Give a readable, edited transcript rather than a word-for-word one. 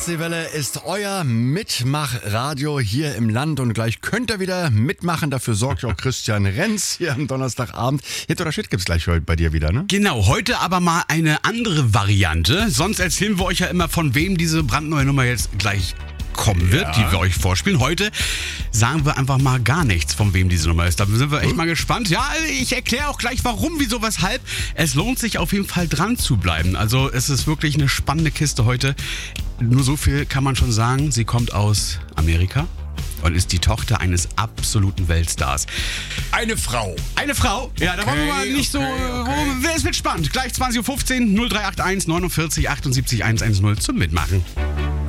Ostseewelle ist euer Mitmachradio hier im Land und gleich könnt ihr wieder mitmachen. Dafür sorgt ja auch Christian Renz hier am Donnerstagabend. Hit oder Shit gibt's gleich heute bei dir wieder, ne? Genau, heute aber mal eine andere Variante. Sonst erzählen wir euch ja immer, von wem diese brandneue Nummer jetzt gleich kommen wird, die wir euch vorspielen. Heute sagen wir einfach mal gar nichts, von wem diese Nummer ist. Da sind wir echt mal gespannt. Ja, ich erkläre auch gleich, warum, wieso, weshalb. Es lohnt sich auf jeden Fall dran zu bleiben. Also es ist wirklich eine spannende Kiste heute. Nur so viel kann man schon sagen. Sie kommt aus Amerika und ist die Tochter eines absoluten Weltstars. Eine Frau. Eine Frau? Ja, da wollen wir mal nicht so... Es wird spannend. Gleich 20.15 Uhr, 0381 49 78 110 zum Mitmachen.